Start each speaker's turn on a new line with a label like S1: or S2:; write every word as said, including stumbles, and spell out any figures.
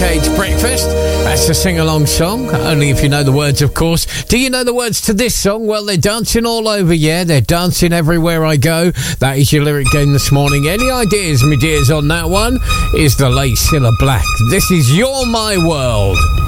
S1: Cage Breakfast. That's a sing-along song, only if you know the words, of course. Do you know the words to this song? Well, they're dancing all over, yeah. They're dancing everywhere I go. That is your lyric game this morning. Any ideas, my dears, on that one? Is the late Cilla Black. This is You're My World.